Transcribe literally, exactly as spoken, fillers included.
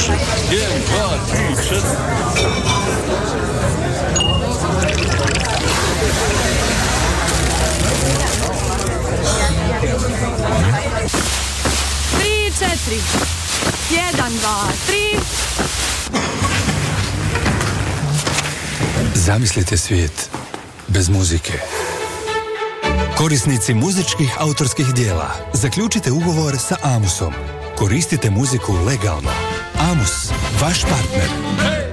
više. Jedan, dva, tri, četiri. Tri, četiri. Jedan, dva, tri. Zamislite svijet bez muzike. Korisnici muzičkih autorskih dijela, zaključite ugovor sa Amusom. Koristite muziku legalno. Amus, vaš partner.